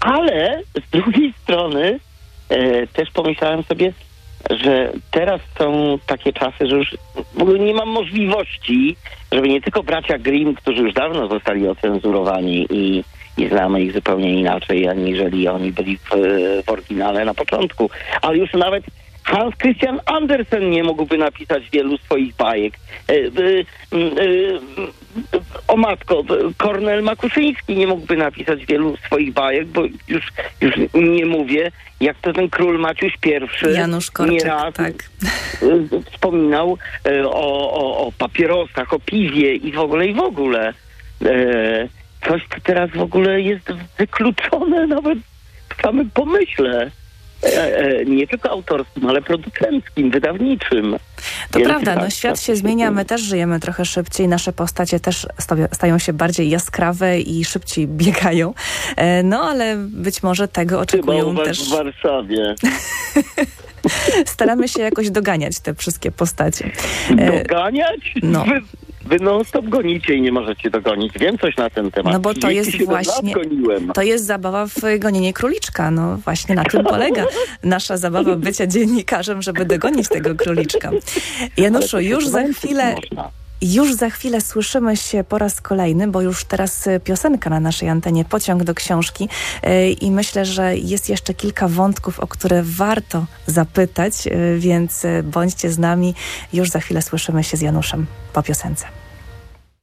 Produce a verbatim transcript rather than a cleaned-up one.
Ale z drugiej strony e, też pomyślałem sobie, że teraz są takie czasy, że już w ogóle nie mam możliwości, żeby nie tylko bracia Grimm, którzy już dawno zostali ocenzurowani i, i znamy ich zupełnie inaczej, aniżeli oni byli w, w oryginale na początku, ale już nawet Hans Christian Andersen nie mógłby napisać wielu swoich bajek. E, e, e, o matko, Kornel Makuszyński nie mógłby napisać wielu swoich bajek, bo już, już nie mówię, jak to ten król Maciuś I Janusz Korczak, nieraz tak. wspominał o, o, o papierosach, o piwie i w ogóle i w ogóle. E, coś, co teraz w ogóle jest wykluczone nawet w samym pomyśle. Nie tylko autorskim, ale producenckim, wydawniczym. To Więc prawda, no tak, świat tak, się zmienia, my też żyjemy trochę szybciej, nasze postacie też stają się bardziej jaskrawe i szybciej biegają. No ale być może tego oczekują Chyba u was też... w Warszawie. Staramy się jakoś doganiać te wszystkie postacie. Doganiać? No. Wy, wy non-stop gonicie i nie możecie dogonić. Wiem coś na ten temat. No bo to jest właśnie, to jest zabawa w gonienie króliczka. No właśnie na tym polega nasza zabawa bycia dziennikarzem, żeby dogonić tego króliczka. Januszu, już za chwilę... Już za chwilę słyszymy się po raz kolejny, bo już teraz piosenka na naszej antenie, Pociąg do książki i myślę, że jest jeszcze kilka wątków, o które warto zapytać, więc bądźcie z nami. Już za chwilę słyszymy się z Januszem po piosence.